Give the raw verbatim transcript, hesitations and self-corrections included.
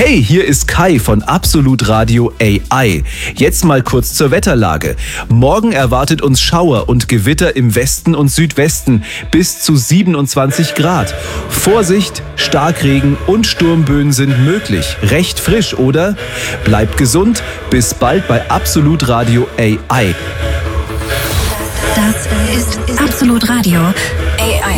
Hey, hier ist Kai von Absolut Radio A I. Jetzt mal kurz zur Wetterlage. Morgen erwartet uns Schauer und Gewitter im Westen und Südwesten bis zu siebenundzwanzig Grad. Vorsicht, Starkregen und Sturmböen sind möglich. Recht frisch, oder? Bleibt gesund. Bis bald bei Absolut Radio A I. Das ist Absolut Radio A I.